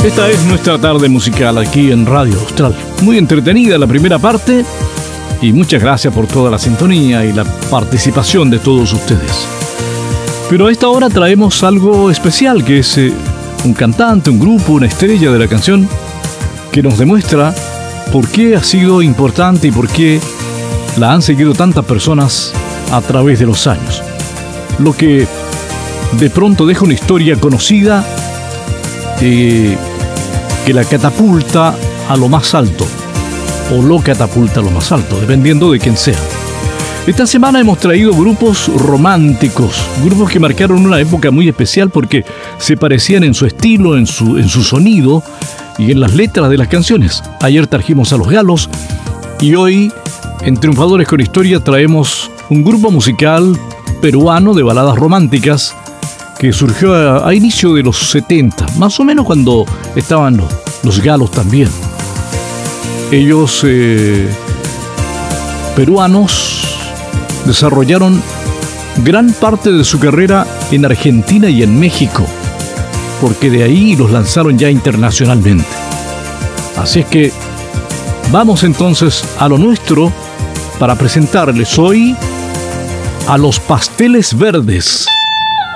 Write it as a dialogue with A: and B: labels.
A: Esta es nuestra tarde musical aquí en Radio Austral. Muy entretenida la primera parte y muchas gracias por toda la sintonía y la participación de todos ustedes. Pero a esta hora traemos algo especial, que es un cantante, un grupo, una estrella de la canción que nos demuestra por qué ha sido importante y por qué la han seguido tantas personas a través de los años. Lo que de pronto deja una historia conocida que la catapulta a lo más alto, o lo catapulta a lo más alto, dependiendo de quién sea. Esta semana hemos traído grupos románticos, grupos que marcaron una época muy especial porque se parecían en su estilo, en su sonido y en las letras de las canciones. Ayer trajimos a Los Galos y hoy, en Triunfadores con Historia, traemos un grupo musical peruano de baladas románticas que surgió a inicio de los 70, más o menos cuando estaban los Galos también. Ellos, peruanos, desarrollaron gran parte de su carrera en Argentina y en México, porque de ahí los lanzaron ya internacionalmente. Así es que vamos entonces a lo nuestro para presentarles hoy a Los Pasteles Verdes.